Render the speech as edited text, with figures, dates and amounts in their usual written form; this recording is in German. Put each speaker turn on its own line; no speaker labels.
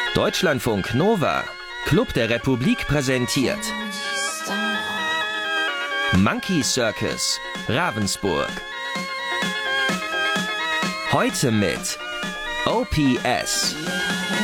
Deutschlandfunk Nova, Club der Republik präsentiert Monkey Circus, Ravensburg. Heute mit OPS.